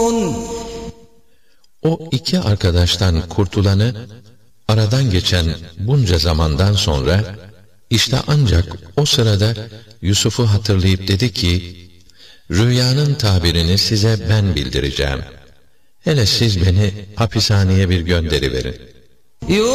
O iki arkadaştan kurtulanı aradan geçen bunca zamandan sonra işte ancak o sırada Yusuf'u hatırlayıp dedi ki, rüyanın tabirini size ben bildireceğim. Hele siz beni hapishaneye bir gönderiverin.